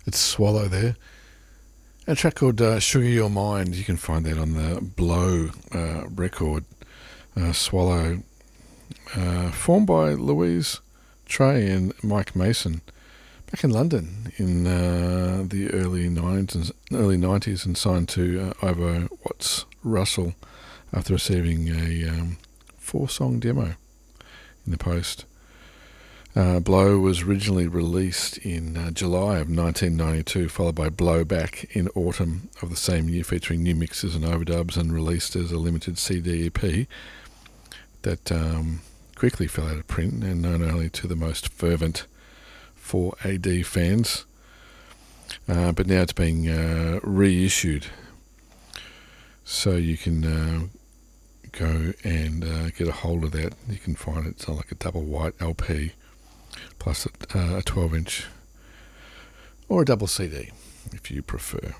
It's Swallow there. A track called Sugar Your Mind. You can find that on the Blow record. Swallow, formed by Louise Trey and Mike Mason back in London in the early 90s and signed to Ivo Watts Russell after receiving a 4-song demo in the post. Blow was originally released in July of 1992, followed by Blowback in autumn of the same year, featuring new mixes and overdubs, and released as a limited CD EP that quickly fell out of print and known only to the most fervent 4AD fans. But now it's being reissued, so you can go and get a hold of that. You can find it's like a double white LP plus a 12-inch or a double CD if you prefer.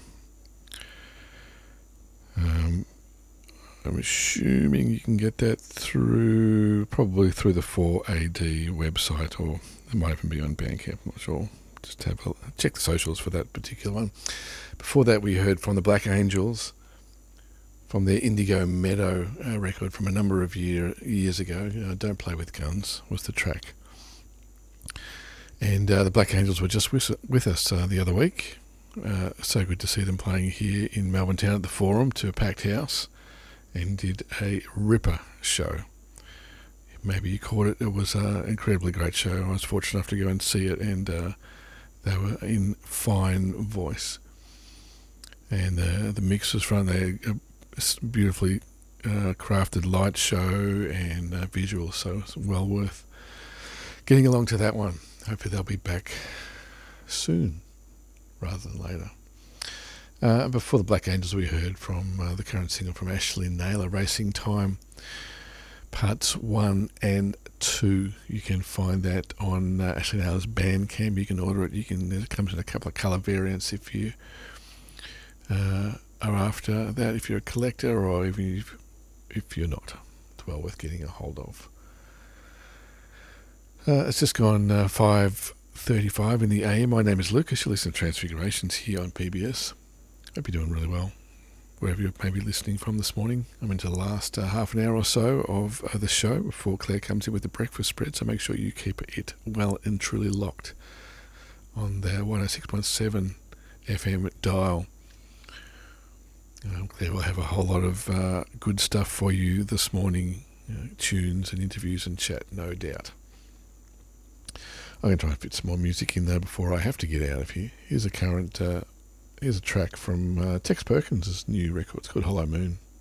I'm assuming you can get that probably through the 4AD website, or it might even be on Bandcamp, I'm not sure. Just check the socials for that particular one. Before that, we heard from the Black Angels from their Indigo Meadow record from a number of years ago. Don't Play With Guns was the track. And the Black Angels were just with us the other week. So good to see them playing here in Melbourne Town at the Forum to a packed house, and did a ripper show. Maybe you caught it. It was an incredibly great show. I was fortunate enough to go and see it, and they were in fine voice. And the mix was from a beautifully crafted light show and visuals, so it's well worth getting along to that one. Hopefully they'll be back soon rather than later. Before the Black Angels, we heard from the current single from Ashley Naylor, Racing Time, Parts 1 and 2. You can find that on Ashley Naylor's Bandcamp. You can order it. It comes in a couple of colour variants if you are after that, if you're a collector, or even if you're not. It's well worth getting a hold of. It's just gone 5:35 in the AM. My name is Lucas. You listen to Transfigurations here on PBS. Hope you're doing really well, wherever you may be listening from this morning. I'm into the last half an hour or so of the show before Claire comes in with the breakfast spread, so make sure you keep it well and truly locked on the 106.7 FM dial. Claire will have a whole lot of good stuff for you this morning, tunes and interviews and chat, no doubt. I'm going to try and fit some more music in there before I have to get out of here. Here's a track from Tex Perkins' new record. It's called Hollow Moon.